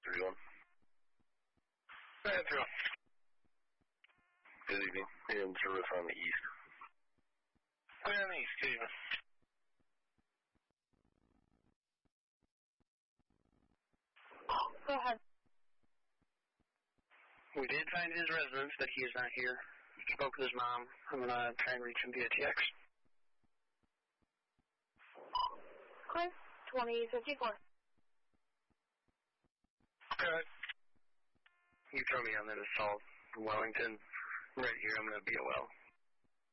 31. Hey, Phil. Good evening. In service on the east. Where on the east, Steven? Go ahead. We did find his residence, but he is not here. Spoke with his mom. I'm going to try and reach him via TX. Clear. 2054. Good. You throw me on that assault in Wellington. Right here, I'm going to be a well.